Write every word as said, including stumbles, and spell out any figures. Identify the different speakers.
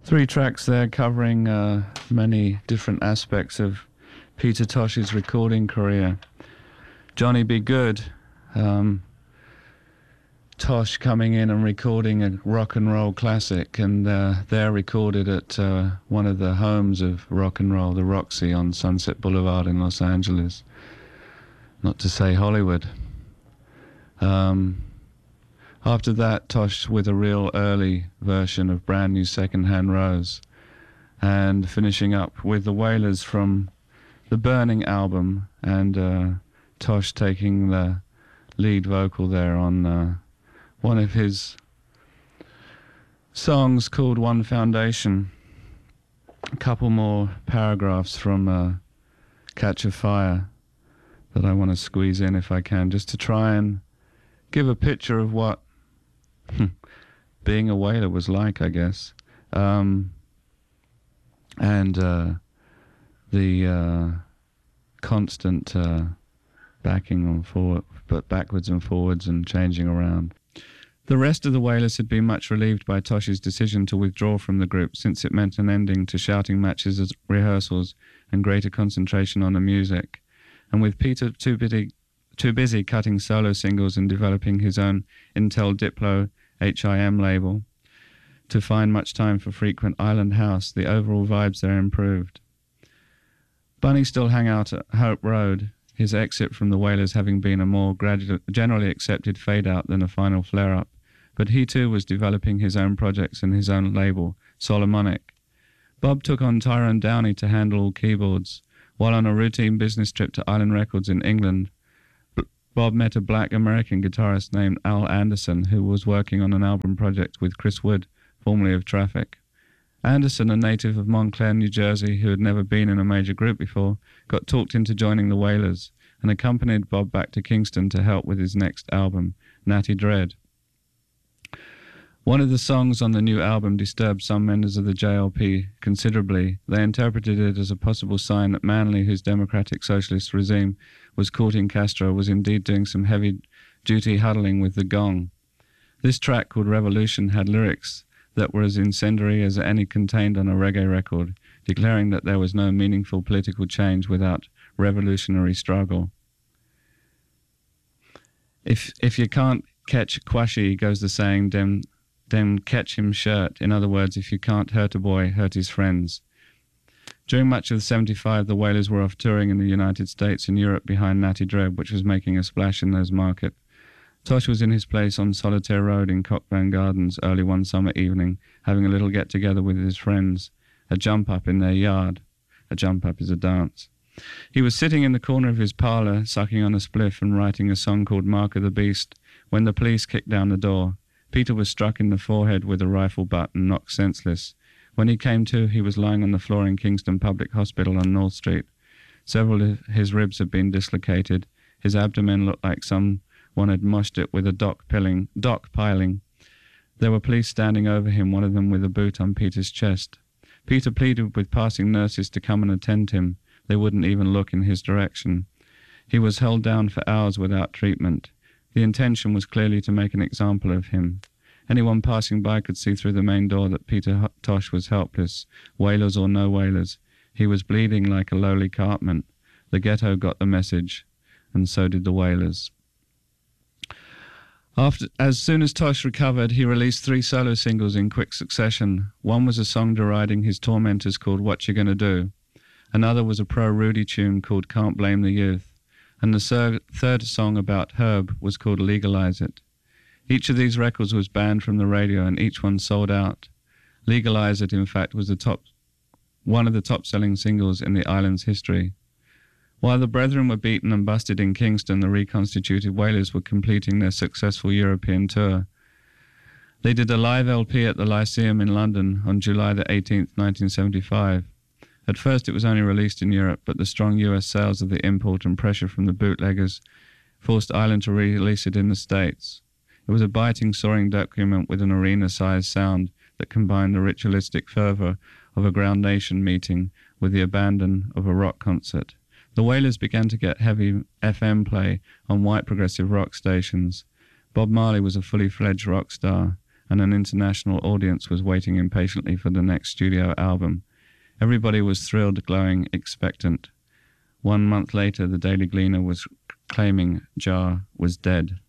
Speaker 1: Three tracks there covering uh, many different aspects of Peter Tosh's recording career. Johnny B. Goode, um, Tosh coming in and recording a rock and roll classic, and uh, they're recorded at uh, one of the homes of rock and roll, the Roxy on Sunset Boulevard in Los Angeles, not to say Hollywood. Um, After that, Tosh with a real early version of Brand New Secondhand Rose, and finishing up with the Wailers from the Burning album, and uh, Tosh taking the lead vocal there on uh, one of his songs called One Foundation. A couple more paragraphs from uh, Catch a Fire that I want to squeeze in if I can, just to try and give a picture of what being a whaler was like, I guess, um, and uh, the uh, constant uh, backing on forward, but backwards and forwards and changing around. The rest of the Wailers had been much relieved by Tosh's decision to withdraw from the group, since it meant an ending to shouting matches as rehearsals and greater concentration on the music. And with Peter too busy, too busy cutting solo singles and developing his own Intel Diplo H I M label to find much time for frequent Island House, the overall vibes there improved. Bunny still hung out at Hope Road, his exit from the Wailers having been a more gradual, generally accepted fade-out than a final flare-up, but he too was developing his own projects and his own label, Solomonic. Bob took on Tyrone Downey to handle all keyboards, while on a routine business trip to Island Records in England, Bob met a black American guitarist named Al Anderson, who was working on an album project with Chris Wood, formerly of Traffic. Anderson, a native of Montclair, New Jersey, who had never been in a major group before, got talked into joining the Wailers and accompanied Bob back to Kingston to help with his next album, Natty Dread. One of the songs on the new album disturbed some members of the J L P considerably. They interpreted it as a possible sign that Manley, whose democratic socialist regime was courting Castro, was indeed doing some heavy-duty huddling with the gong. This track, called Revolution, had lyrics that were as incendiary as any contained on a reggae record, declaring that there was no meaningful political change without revolutionary struggle. If if you can't catch Kwashi, goes the saying, then, then catch him shirt. In other words, if you can't hurt a boy, hurt his friends. During much of the seventy-five, the Wailers were off touring in the United States and Europe behind Natty Dread, which was making a splash in those markets. Tosh was in his place on Solitaire Road in Cockburn Gardens early one summer evening, having a little get-together with his friends, a jump-up in their yard. A jump-up is a dance. He was sitting in the corner of his parlour, sucking on a spliff and writing a song called Mark of the Beast, when the police kicked down the door. Peter was struck in the forehead with a rifle butt and knocked senseless. When he came to, he was lying on the floor in Kingston Public Hospital on North Street. Several of his ribs had been dislocated. His abdomen looked like someone had moshed it with a dock, pilling, dock piling. There were police standing over him, one of them with a boot on Peter's chest. Peter pleaded with passing nurses to come and attend him. They wouldn't even look in his direction. He was held down for hours without treatment. The intention was clearly to make an example of him. Anyone passing by could see through the main door that Peter Tosh was helpless, Wailers or no Wailers. He was bleeding like a lowly cartman. The ghetto got the message, and so did the Wailers. After, as soon as Tosh recovered, he released three solo singles in quick succession. One was a song deriding his tormentors called What You Gonna Do. Another was a pro-Rudy tune called Can't Blame the Youth. And the ser- third song about Herb was called Legalize It. Each of these records was banned from the radio and each one sold out. Legalize It, in fact, was the top, one of the top-selling singles in the island's history. While the Brethren were beaten and busted in Kingston, the reconstituted Wailers were completing their successful European tour. They did a live L P at the Lyceum in London on July the eighteenth, nineteen seventy-five. At first it was only released in Europe, but the strong U S sales of the import and pressure from the bootleggers forced Island to release it in the States. It was a biting, soaring document with an arena-sized sound that combined the ritualistic fervour of a Ground Nation meeting with the abandon of a rock concert. The Wailers began to get heavy F M play on white progressive rock stations. Bob Marley was a fully fledged rock star, and an international audience was waiting impatiently for the next studio album. Everybody was thrilled, glowing, expectant. One month later, the Daily Gleaner was claiming Jar was dead.